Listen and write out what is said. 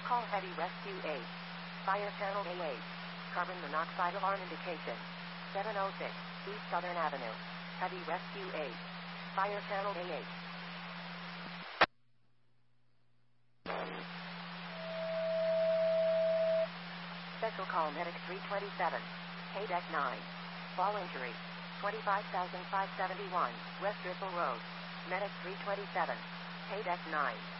call Heavy Rescue 8. Fire Channel A8. Carbon monoxide alarm indication. 706 East Southern Avenue. Heavy Rescue 8. Fire Channel A8. Special call Medic 327. Deck 9. Fall injury. 25,571 West Drissel Road. Medic 327. Deck 9.